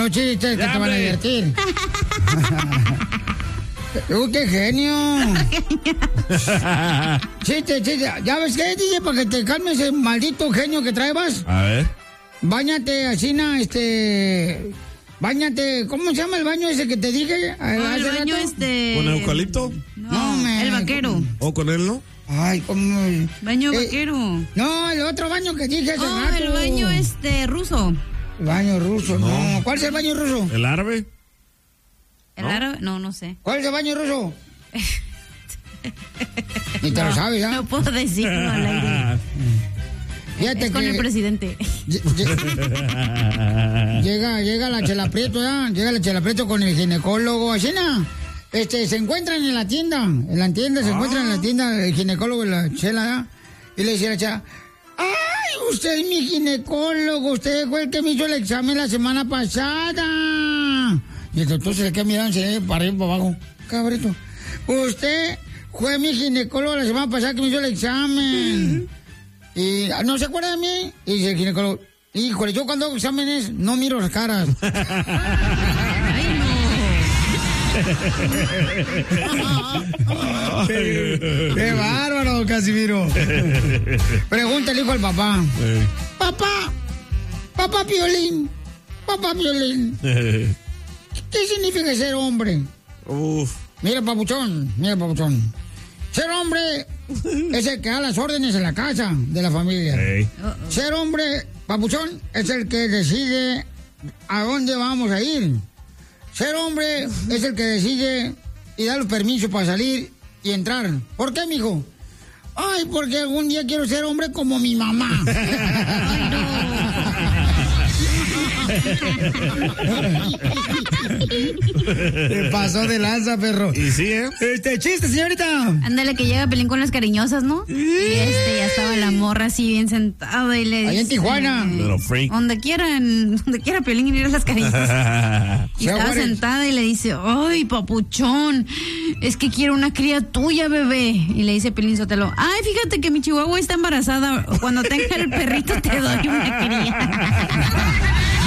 los chistes que te van a divertir. ¡Qué genio! Chiste. ¿Ya ves qué, DJ? Para que te calmes ese maldito genio que traebas. A ver. Báñate, Asina, Báñate. ¿Cómo se llama el baño ese que te dije? El baño ¿Con eucalipto? No, el vaquero. ¿O con él, no? Ay, ¿cómo? Baño vaquero. No, el otro baño que dije hace rato. El baño ruso. El baño ruso, no. ¿Cuál es el baño ruso? ¿El árabe? ¿El árabe? No sé. ¿Cuál es el baño ruso? Ni te lo sabes, ¿ah? No puedo decirlo al aire. Fíjate es con el presidente. Llega la Chela Prieto, ¿ya? Llega la Chela Prieto con el ginecólogo, Asina. Se encuentran en la tienda. En la tienda, se encuentran en la tienda el ginecólogo y la Chela, ¿ya? Y le dice a la Chela, ¡ay, usted es mi ginecólogo! Usted fue el que me hizo el examen la semana pasada. Y el doctor se le queda mirando para arriba y para abajo. Cabrito, usted fue mi ginecólogo la semana pasada que me hizo el examen. Y ¿no se acuerda de mí? Y dice el ginecólogo, híjole, yo cuando hago exámenes no miro las caras. ¡Qué bárbaro, Casimiro! Pregunta el hijo al papá. Papá Piolín. ¿Qué significa ser hombre? Mira, papuchón. Ser hombre es el que da las órdenes en la casa de la familia. Ser hombre, papuchón, es el que decide a dónde vamos a ir. Ser hombre es el que decide y da los permisos para salir y entrar. ¿Por qué, mijo? Ay, porque algún día quiero ser hombre como mi mamá. Ay, no. Te pasó de lanza, perro. Y sí, ¿eh? Chiste, señorita. Ándale, que llega Pelín con las cariñosas, ¿no? Y ya estaba la morra así bien sentada y le dice... Ahí en Tijuana. Little freak. Donde quiera Pelín y ir a las cariñosas. Y estaba sentada y le dice, ay, papuchón, es que quiero una cría tuya, bebé. Y le dice Pelín Sotelo, ay, fíjate que mi chihuahua está embarazada. Cuando tenga el perrito te doy una cría.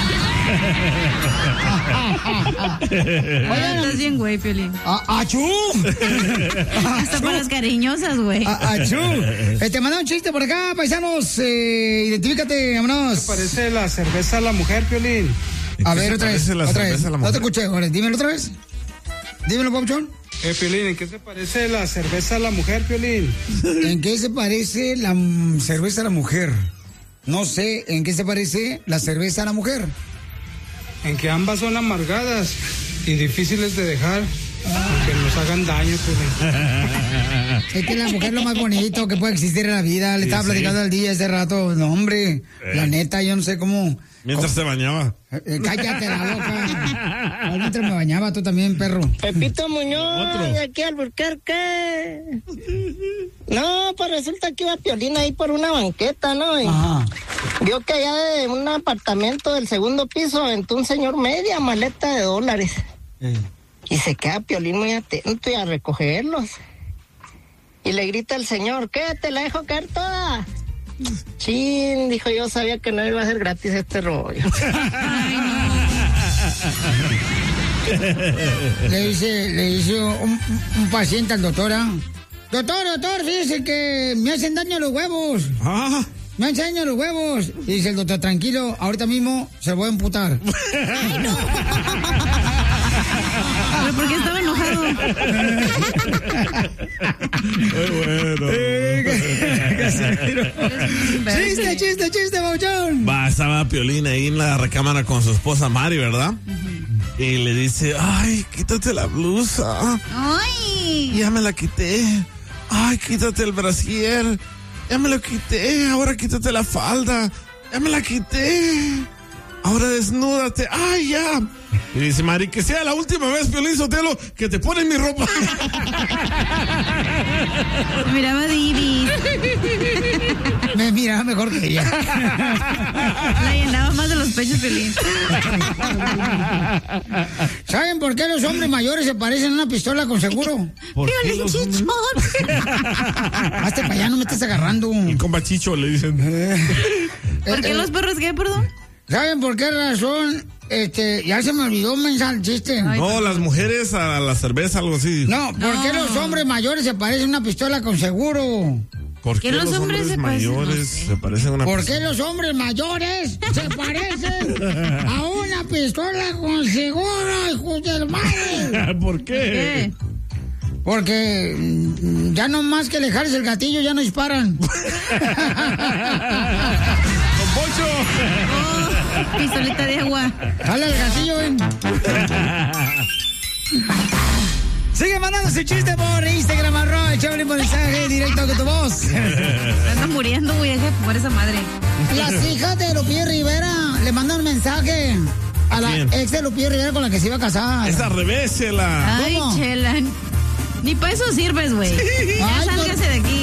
Oigan, estás bien, güey, Piolín. ¡Achú! Hasta para las cariñosas, güey. ¡Achú! Te mandó un chiste por acá, paisanos. Identifícate, vámonos. ¿Qué parece la cerveza a la mujer, Piolín? A ver, otra vez. No te escuché, ahora, dímelo otra vez. Dímelo, papuchón. Piolín, ¿en qué se parece la cerveza a la mujer, Piolín? ¿En qué se parece la cerveza a la mujer? No sé, ¿en qué se parece la cerveza a la mujer? En que ambas son amargadas y difíciles de dejar, que nos hagan daño, Piolín. Es que la mujer es lo más bonito que puede existir en la vida. Le estaba platicando al día hace rato. No, hombre, la neta, yo no sé cómo... Mientras se bañaba. Cállate la boca. Mientras me bañaba, tú también, perro. Pepito Muñoz, de aquí al Albuquerque. No, pues resulta que iba Piolín ahí por una banqueta, ¿no? Y vio que allá de un apartamento del segundo piso aventó un señor media maleta de $. Y se queda Piolín muy atento y a recogerlos. Y le grita el señor, ¿qué? ¿Te la dejo caer toda? Chin, dijo, yo sabía que no iba a ser gratis este rollo. Ay, no. Le dice un paciente al doctor, Doctor, fíjese que me hacen daño los huevos. Me hacen daño los huevos. Y dice el doctor, tranquilo, ahorita mismo se voy a emputar. Ay, no. ¿Pero por qué estaba enojado? Bueno. Chiste, Bauchón. Estaba Piolín ahí en la recámara con su esposa Mari, ¿verdad? Y le dice, ay, quítate la blusa. Ay. Ya me la quité. Ay, quítate el brasier. Ya me lo quité. Ahora quítate la falda. Ya me la quité. Ahora desnúdate. ¡Ay, ya! Y dice Mari, que sea la última vez, Piolín Sotelo, que te pones mi ropa. Miraba Divis. Me miraba mejor que ella. La llenaba más de los pechos, Piolín. ¿Saben por qué los hombres mayores se parecen a una pistola con seguro? Piolín Chichón. Hazte para allá, no me estés agarrando. Y con bachicho le dicen. ¿Por qué los perros qué, perdón? ¿Saben por qué razón ya se me olvidó mensaje el chiste. No, las mujeres a la cerveza, algo así. No, ¿por qué los hombres mayores se parecen a una pistola con seguro? ¿Por qué los hombres mayores se parecen a una pistola? ¿Por qué los hombres mayores se parecen a una pistola con seguro, hijos del madre? ¿Por qué? Porque ya no más que dejarse el gatillo, ya no disparan. ¡Don Poncho! Oh, pistoleta de agua. Jala el gatillo, ven. Sigue mandando su chiste por Instagram, ¡échale un mensaje directo con tu voz! Ando muriendo, güey, por esa madre. Las hijas de Lupillo Rivera le mandan un mensaje a la ex de Lupillo Rivera con la que se iba a casar. Esa revésela. Ay, Chela. Ni para eso sirves, güey. Ya sálgase de aquí.